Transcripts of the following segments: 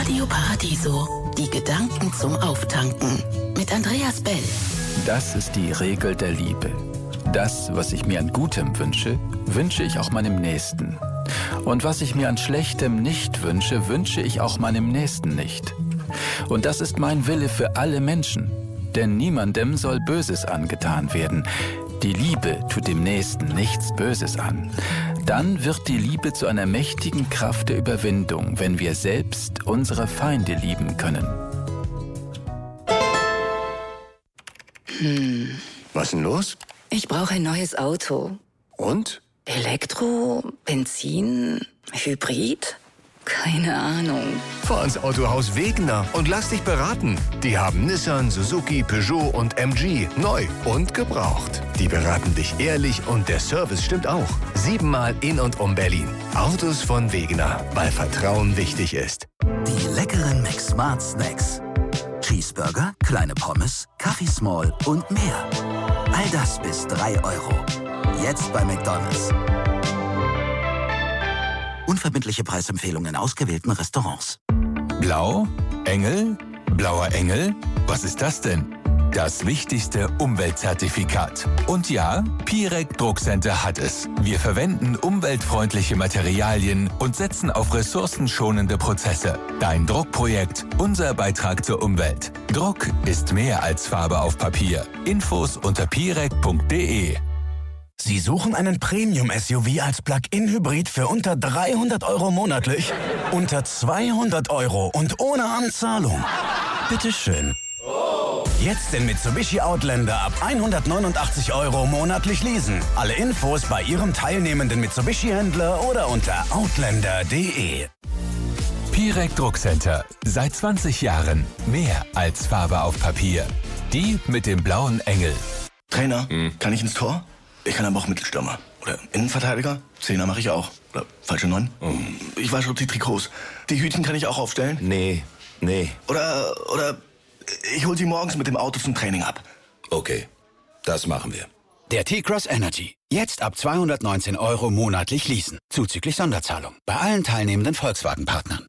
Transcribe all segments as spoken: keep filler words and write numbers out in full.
Radio Paradiso, die Gedanken zum Auftanken. Mit Andreas Bell. Das ist die Regel der Liebe. Das, was ich mir an Gutem wünsche, wünsche ich auch meinem Nächsten. Und was ich mir an Schlechtem nicht wünsche, wünsche ich auch meinem Nächsten nicht. Und das ist mein Wille für alle Menschen. Denn niemandem soll Böses angetan werden. Die Liebe tut dem Nächsten nichts Böses an. Dann wird die Liebe zu einer mächtigen Kraft der Überwindung, wenn wir selbst unsere Feinde lieben können. Hm. Was ist denn los? Ich brauche ein neues Auto. Und? Elektro, Benzin, Hybrid? Keine Ahnung. Fahr ins Autohaus Wegener und lass dich beraten. Die haben Nissan, Suzuki, Peugeot und M G neu und gebraucht. Die beraten dich ehrlich und der Service stimmt auch. Siebenmal in und um Berlin. Autos von Wegener, weil Vertrauen wichtig ist. Die leckeren McSmart Snacks. Cheeseburger, kleine Pommes, Kaffee Small und mehr. All das bis drei Euro. Jetzt bei McDonald's. Unverbindliche Preisempfehlungen in ausgewählten Restaurants. Blau? Engel? Blauer Engel? Was ist das denn? Das wichtigste Umweltzertifikat. Und ja, Pirec Druckcenter hat es. Wir verwenden umweltfreundliche Materialien und setzen auf ressourcenschonende Prozesse. Dein Druckprojekt, unser Beitrag zur Umwelt. Druck ist mehr als Farbe auf Papier. Infos unter pirec punkt de. Sie suchen einen Premium-S U V als Plug-in-Hybrid für unter dreihundert Euro monatlich? Unter zweihundert Euro und ohne Anzahlung? Bitteschön. Jetzt den Mitsubishi Outlander ab hundertneunundachtzig Euro monatlich leasen. Alle Infos bei Ihrem teilnehmenden Mitsubishi-Händler oder unter outlander punkt de. Pirec Druckcenter. Seit zwanzig Jahren mehr als Farbe auf Papier. Die mit dem blauen Engel. Trainer, hm. kann ich ins Tor? Ich kann aber auch Mittelstürmer. Oder Innenverteidiger. Zehner mache ich auch. Oder falsche Neun. Mhm. Ich wasche die Trikots. Die Hütchen kann ich auch aufstellen. Nee, nee. Oder, oder ich hol sie morgens mit dem Auto zum Training ab. Okay, das machen wir. Der T-Cross Energy. Jetzt ab zweihundertneunzehn Euro monatlich leasen. Zuzüglich Sonderzahlung. Bei allen teilnehmenden Volkswagen-Partnern.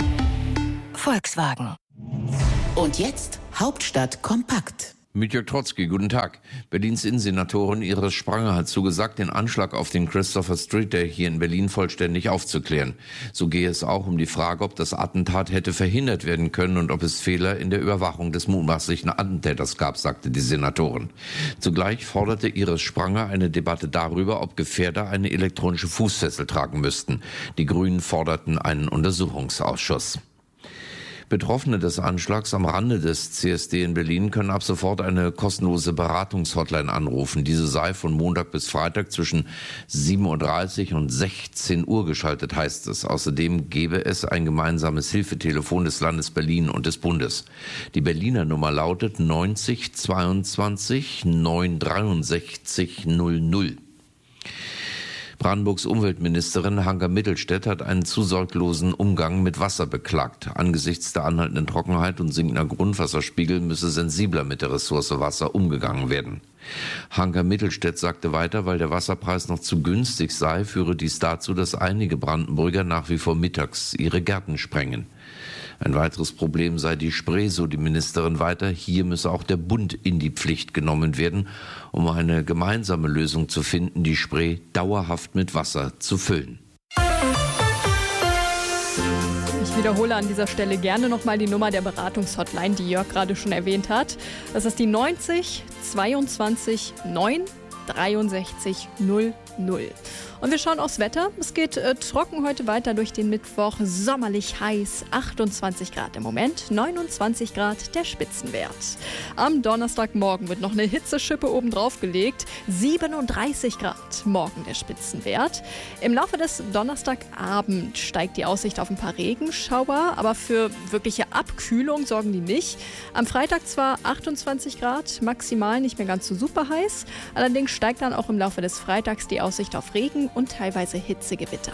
Volkswagen. Und jetzt Hauptstadt kompakt. Mit Jörg Trotzki, guten Tag. Berlins Innensenatorin Iris Spranger hat zugesagt, den Anschlag auf den Christopher Street Day hier in Berlin vollständig aufzuklären. So gehe es auch um die Frage, ob das Attentat hätte verhindert werden können und ob es Fehler in der Überwachung des mutmaßlichen Attentäters gab, sagte die Senatorin. Zugleich forderte Iris Spranger eine Debatte darüber, ob Gefährder eine elektronische Fußfessel tragen müssten. Die Grünen forderten einen Untersuchungsausschuss. Betroffene des Anschlags am Rande des C S D in Berlin können ab sofort eine kostenlose Beratungshotline anrufen. Diese sei von Montag bis Freitag zwischen sieben Uhr dreißig und sechzehn Uhr geschaltet, heißt es. Außerdem gebe es ein gemeinsames Hilfetelefon des Landes Berlin und des Bundes. Die Berliner Nummer lautet neunzig zweiundzwanzig neun dreiundsechzig null null. Brandenburgs Umweltministerin Hanka Mittelstädt hat einen zu sorglosen Umgang mit Wasser beklagt. Angesichts der anhaltenden Trockenheit und sinkender Grundwasserspiegel müsse sensibler mit der Ressource Wasser umgegangen werden. Hanka Mittelstädt sagte weiter, weil der Wasserpreis noch zu günstig sei, führe dies dazu, dass einige Brandenburger nach wie vor mittags ihre Gärten sprengen. Ein weiteres Problem sei die Spree, so die Ministerin weiter. Hier müsse auch der Bund in die Pflicht genommen werden, um eine gemeinsame Lösung zu finden, die Spree dauerhaft mit Wasser zu füllen. Ich wiederhole an dieser Stelle gerne nochmal die Nummer der Beratungshotline, die Jörg gerade schon erwähnt hat. Das ist die neunzig zweiundzwanzig neun dreiundsechzig null null. Und wir schauen aufs Wetter. Es geht äh, trocken heute weiter durch den Mittwoch. Sommerlich heiß, achtundzwanzig Grad im Moment, neunundzwanzig Grad der Spitzenwert. Am Donnerstagmorgen wird noch eine Hitzeschippe obendrauf gelegt, siebenunddreißig Grad morgen der Spitzenwert. Im Laufe des Donnerstagabends steigt die Aussicht auf ein paar Regenschauer, aber für wirkliche Abkühlung sorgen die nicht. Am Freitag zwar achtundzwanzig Grad, maximal nicht mehr ganz so super heiß, allerdings steigt dann auch im Laufe des Freitags die Aussicht auf Regen und teilweise Hitzegewitter.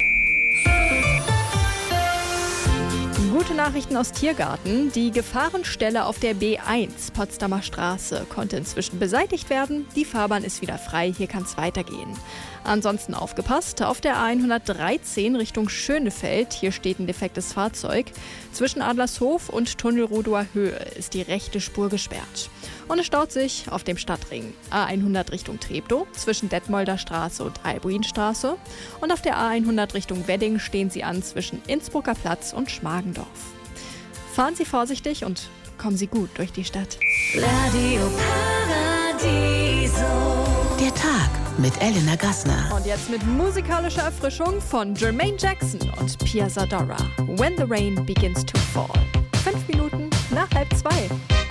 Gute Nachrichten aus Tiergarten. Die Gefahrenstelle auf der B eins Potsdamer Straße konnte inzwischen beseitigt werden. Die Fahrbahn ist wieder frei, hier kann es weitergehen. Ansonsten aufgepasst, auf der A hundertdreizehn Richtung Schönefeld, hier steht ein defektes Fahrzeug. Zwischen Adlershof und Tunnelrodower Höhe ist die rechte Spur gesperrt. Und es staut sich auf dem Stadtring. A hundert Richtung Treptow, zwischen Detmolder Straße und Albuinstraße. Und auf der A hundert Richtung Wedding stehen sie an zwischen Innsbrucker Platz und Schmargendorf. Fahren Sie vorsichtig und kommen Sie gut durch die Stadt. Radio Paradiso. Der Tag mit Elena Gassner. Und jetzt mit musikalischer Erfrischung von Jermaine Jackson und Pia Zadora. When the Rain Begins to Fall. Fünf Minuten nach halb zwei.